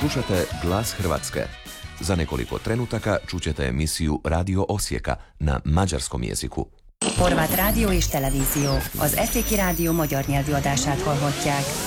Slušate Glas Hrvatske. Za nekoliko trenutaka čućete emisiju Radio Osijeka na mađarskom jeziku. Horvát rádió és televízió. Az Eszéki Rádió magyar nyelvű adását hallhatják.